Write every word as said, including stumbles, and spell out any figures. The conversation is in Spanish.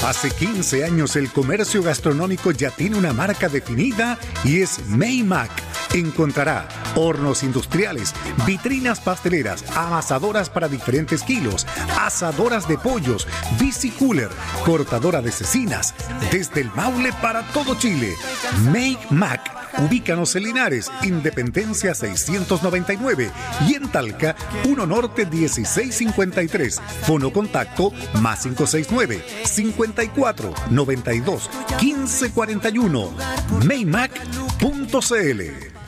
Hace quince años el comercio gastronómico ya tiene una marca definida y es Maymac. Encontrará hornos industriales, vitrinas pasteleras, amasadoras para diferentes kilos, asadoras de pollos, bicicooler, cortadora de cecinas, desde el Maule para todo Chile. Maymac. Ubícanos en Linares, Independencia seiscientos noventa y nueve y en Talca, uno Norte dieciséis cincuenta y tres. Fono contacto más cinco seis nueve, cincuenta y cuatro, noventa y dos, quince cuarenta y uno. maymac punto c l.